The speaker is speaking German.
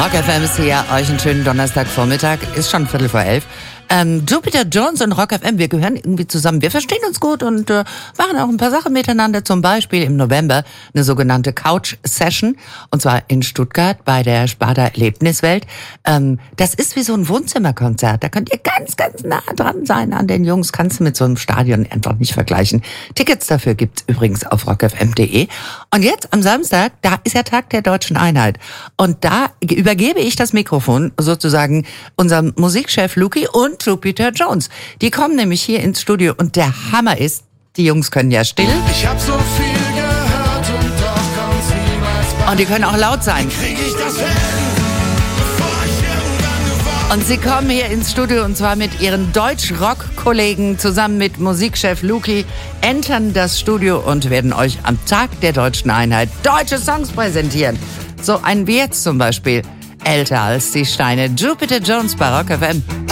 Rock FM ist hier. Euch einen schönen Donnerstagvormittag. Ist schon 11:15. Jupiter Jones und Rock FM, wir gehören irgendwie zusammen. Wir verstehen uns gut und machen auch ein paar Sachen miteinander. Zum Beispiel im November eine sogenannte Couch-Session. Und zwar in Stuttgart bei der Sparda Erlebniswelt. Das ist wie so ein Wohnzimmerkonzert. Da könnt ihr ganz, ganz nah dran sein an den Jungs. Kannst du mit so einem Stadion einfach nicht vergleichen. Tickets dafür gibt's übrigens auf rockfm.de. Und jetzt am Samstag, da ist ja Tag der Deutschen Einheit. Und da übergebe ich das Mikrofon sozusagen unserem Musikchef Luki und Jupiter Jones. Die kommen nämlich hier ins Studio und der Hammer ist, die Jungs können ja still. Ich hab so viel gehört und doch kommt's niemals bei. Und die können auch laut sein. Krieg ich das hin, bevor ich irgendwann gewonnen. Und sie kommen hier ins Studio und zwar mit ihren Deutsch-Rock-Kollegen zusammen mit Musikchef Luki, entern das Studio und werden euch am Tag der Deutschen Einheit deutsche Songs präsentieren. So einen wie jetzt zum Beispiel. Älter als die Steine. Jupiter Jones bei Rock FM.